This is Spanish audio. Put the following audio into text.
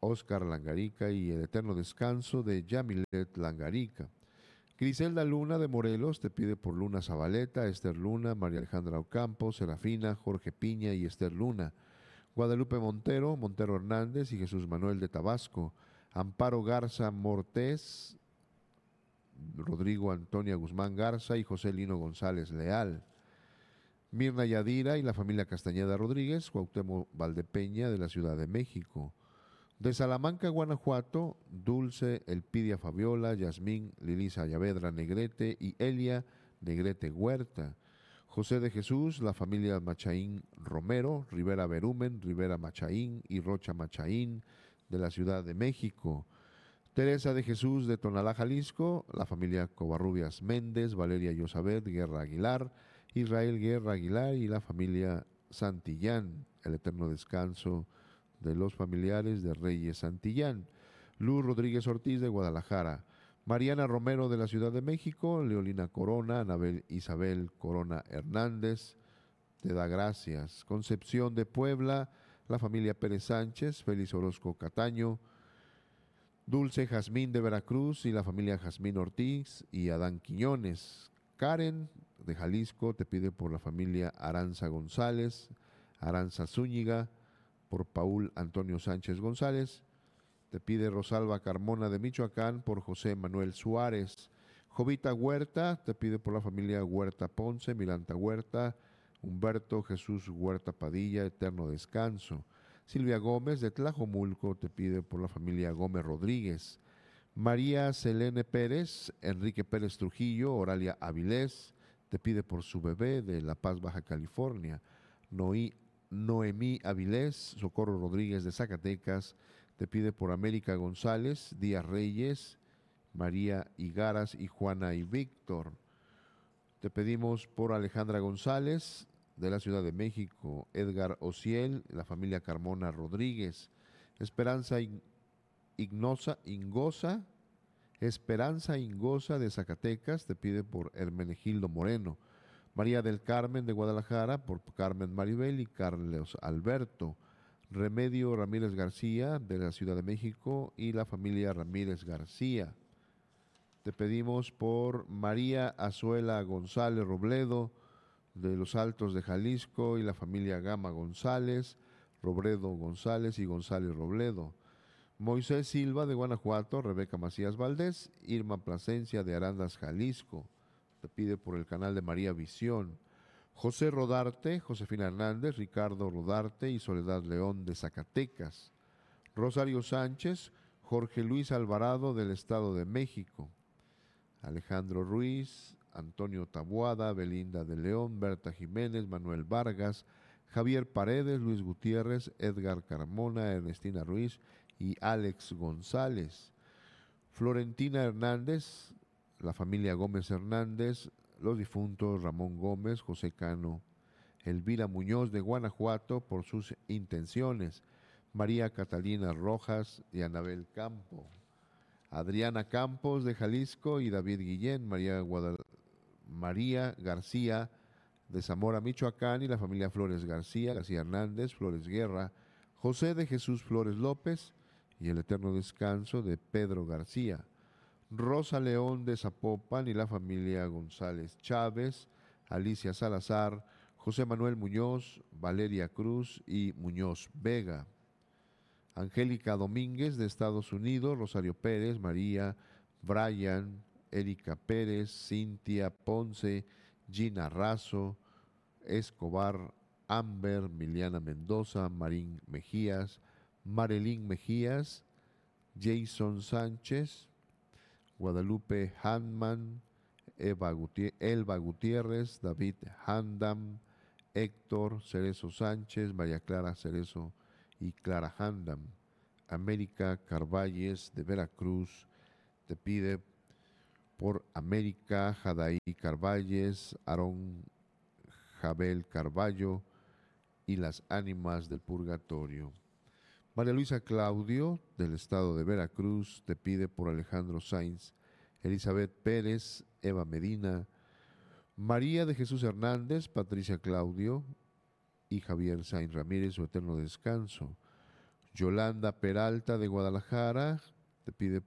Oscar Langarica y el eterno descanso de Yamilet Langarica. Griselda Luna de Morelos te pide por Luna Zabaleta, Esther Luna, María Alejandra Ocampo, Serafina, Jorge Piña y Esther Luna. Guadalupe Montero, Montero Hernández y Jesús Manuel de Tabasco. Amparo Garza Mortés, Rodrigo Antonia Guzmán Garza y José Lino González Leal. Mirna Yadira y la familia Castañeda Rodríguez, Cuauhtémoc Valdepeña de la Ciudad de México. De Salamanca, Guanajuato, Dulce Elpidia Fabiola, Yasmín Lilisa Ayavedra Negrete y Elia Negrete Huerta. José de Jesús, la familia Machaín Romero, Rivera Berumen, Rivera Machaín y Rocha Machaín de la Ciudad de México. Teresa de Jesús de Tonalá, Jalisco, la familia Covarrubias Méndez, Valeria Yosabet Guerra Aguilar, Israel Guerra Aguilar y la familia Santillán, el eterno descanso de los familiares de Reyes Santillán. Luz Rodríguez Ortiz de Guadalajara. Mariana Romero de la Ciudad de México, Leolina Corona, Anabel Isabel Corona Hernández, te da gracias. Concepción de Puebla, la familia Pérez Sánchez, Félix Orozco Cataño, Dulce Jazmín de Veracruz y la familia Jazmín Ortiz y Adán Quiñones. Karen de Jalisco te pide por la familia Aranza González, Aranza Zúñiga, por Paul Antonio Sánchez González. Te pide Rosalba Carmona de Michoacán por José Manuel Suárez. Jovita Huerta te pide por la familia Huerta Ponce, Milanta Huerta, Humberto Jesús Huerta Padilla, eterno descanso. Silvia Gómez de Tlajomulco te pide por la familia Gómez Rodríguez. María Selene Pérez, Enrique Pérez Trujillo, Oralia Avilés, te pide por su bebé de La Paz, Baja California. Noemí Avilés, Socorro Rodríguez de Zacatecas, te pide por América González, Díaz Reyes, María Higaras y Juana y Víctor. Te pedimos por Alejandra González, de la Ciudad de México, Edgar Ociel, la familia Carmona Rodríguez, Esperanza Ingoza de Zacatecas, te pide por Hermenegildo Moreno. María del Carmen de Guadalajara, por Carmen Maribel y Carlos Alberto. Remedio Ramírez García, de la Ciudad de México, y la familia Ramírez García. Te pedimos por María Azuela González Robledo, de los Altos de Jalisco, y la familia Gama González, Robledo González y González Robledo. Moisés Silva de Guanajuato, Rebeca Macías Valdés, Irma Plasencia de Arandas, Jalisco. Te pide por el canal de María Visión. José Rodarte, Josefina Hernández, Ricardo Rodarte y Soledad León de Zacatecas. Rosario Sánchez, Jorge Luis Alvarado del Estado de México. Alejandro Ruiz, Antonio Taboada, Belinda de León, Berta Jiménez, Manuel Vargas, Javier Paredes, Luis Gutiérrez, Edgar Carmona, Ernestina Ruiz y Alex González. Florentina Hernández, la familia Gómez Hernández, los difuntos Ramón Gómez, José Cano, Elvira Muñoz de Guanajuato por sus intenciones, María Catalina Rojas y Anabel Campo. Adriana Campos de Jalisco y David Guillén, María García de Zamora, Michoacán y la familia Flores García, García Hernández, Flores Guerra, José de Jesús Flores López y el eterno descanso de Pedro García. Rosa León de Zapopan y la familia González Chávez, Alicia Salazar, José Manuel Muñoz, Valeria Cruz y Muñoz Vega. Angélica Domínguez de Estados Unidos, Rosario Pérez, María, Brian, Erika Pérez, Cintia Ponce, Gina Razo, Escobar, Amber, Miliana Mendoza, Marín Mejías, Marilyn Mejías, Jason Sánchez, Guadalupe Handman, Elba Gutiérrez, David Handam, Héctor Cerezo Sánchez, María Clara Cerezo y Clara Handam. América Carvalles de Veracruz te pide por América, Jadaí Carvalles, Aarón Jabel Carballo y las ánimas del purgatorio. María Luisa Claudio, del estado de Veracruz, te pide por Alejandro Sainz, Elizabeth Pérez, Eva Medina, María de Jesús Hernández, Patricia Claudio y Javier Sainz Ramírez, su eterno descanso. Yolanda Peralta de Guadalajara te pide